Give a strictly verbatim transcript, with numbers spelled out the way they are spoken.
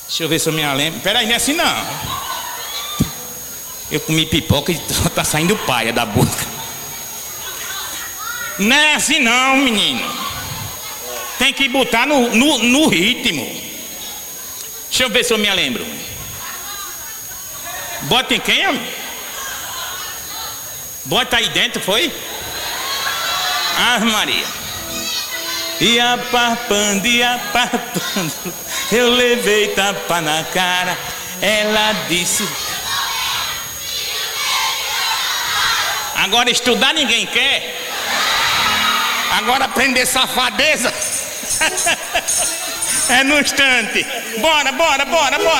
Deixa eu ver se eu me lembro. Peraí, não é assim não. Eu comi pipoca e tá saindo paia da boca. Não é assim não, menino. Tem que botar no, no, no ritmo. Deixa eu ver se eu me lembro. Bota em quem, homem? Bota aí dentro, foi? Ah, Maria. E aparpando, e aparpando, eu levei tapa na cara. Ela disse: agora estudar ninguém quer. Agora aprender safadeza é no instante. Bora, bora, bora, bora.